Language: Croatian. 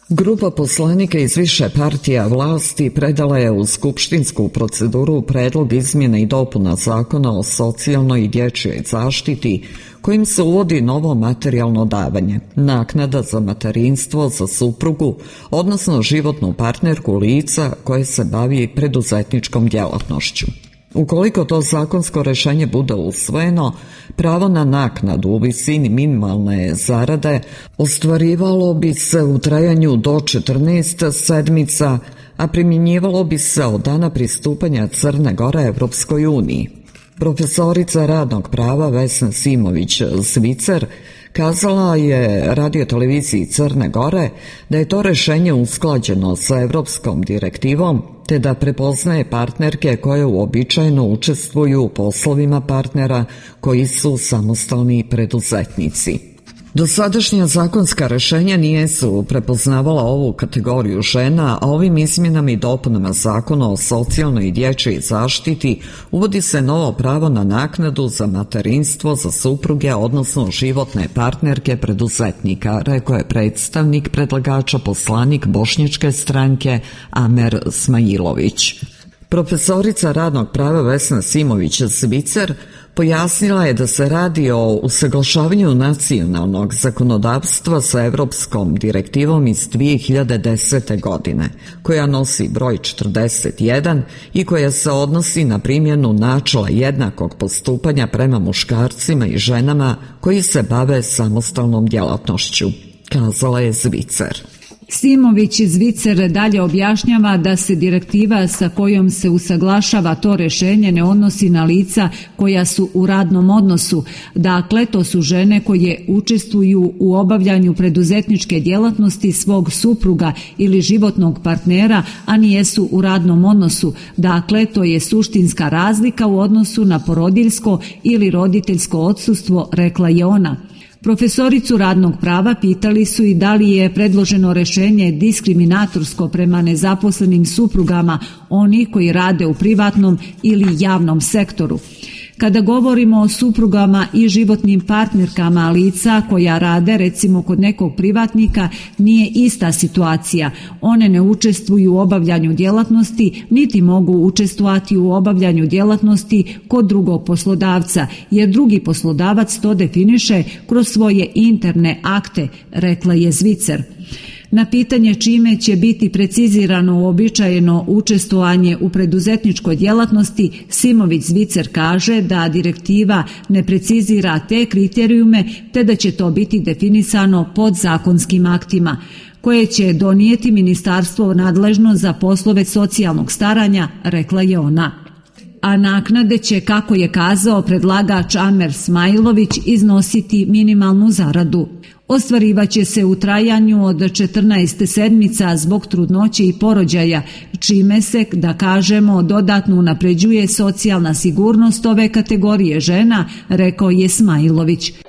Grupa poslanika iz više partija vlasti predala je u skupštinsku proceduru predlog izmjene i dopuna Zakona o socijalnoj i dječjoj zaštiti, kojim se uvodi novo materijalno davanje, naknada za materinstvo za suprugu, odnosno životnu partnerku lica koje se bavi preduzetničkom djelatnošću. Ukoliko to zakonsko rješenje bude usvojeno, pravo na naknadu u visini minimalne zarade ostvarivalo bi se u trajanju do 14 sedmica, a primjenjivalo bi se od dana pristupanja Crne Gore Evropskoj uniji. Profesorica radnog prava Vesna Simović-Zvicer kazala je radioteleviziji Crne Gore da je to rješenje usklađeno sa Evropskom direktivom, te da prepoznaje partnerke koje uobičajeno učestvuju u poslovima partnera koji su samostalni preduzetnici. Dosadašnja zakonska rješenja nisu prepoznavala ovu kategoriju žena, a ovim izmjenama i dopunama Zakona o socijalnoj i dječjoj zaštiti uvodi se novo pravo na naknadu za materinstvo za supruge, odnosno životne partnerke preduzetnika, rekao je predstavnik predlagača poslanik Bošnjačke stranke Amer Smailović. Profesorica radnog prava Vesna Simović-Zvicer pojasnila je da se radi o usaglašavanju nacionalnog zakonodavstva sa Evropskom direktivom iz 2010. godine, koja nosi broj 41 i koja se odnosi na primjenu načela jednakog postupanja prema muškarcima i ženama koji se bave samostalnom djelatnošću, kazala je Zvicer. Simović-Zvicer dalje objašnjava da se direktiva sa kojom se usaglašava to rješenje ne odnosi na lica koja su u radnom odnosu. Dakle, to su žene koje učestvuju u obavljanju preduzetničke djelatnosti svog supruga ili životnog partnera, a nijesu u radnom odnosu. Dakle, to je suštinska razlika u odnosu na porodiljsko ili roditeljsko odsustvo, rekla je ona. Profesoricu radnog prava pitali su i da li je predloženo rješenje diskriminatorsko prema nezaposlenim suprugama, oni koji rade u privatnom ili javnom sektoru. Kada govorimo o suprugama i životnim partnerkama lica koja rade recimo kod nekog privatnika, nije ista situacija. One ne učestvuju u obavljanju djelatnosti, niti mogu učestvovati u obavljanju djelatnosti kod drugog poslodavca, jer drugi poslodavac to definiše kroz svoje interne akte, rekla je Zvicer. Na pitanje čime će biti precizirano uobičajeno učestvovanje u preduzetničkoj djelatnosti, Simović-Zvicer kaže da direktiva ne precizira te kriterijume, te da će to biti definisano podzakonskim aktima, koje će donijeti ministarstvo nadležno za poslove socijalnog staranja, rekla je ona. A naknade će, kako je kazao predlagač Amer Smailović, iznositi minimalnu zaradu. Ostvarivaće se u trajanju od 14 sedmica zbog trudnoće i porođaja, čime se, da kažemo, dodatno unapređuje socijalna sigurnost ove kategorije žena, rekao je Smailović.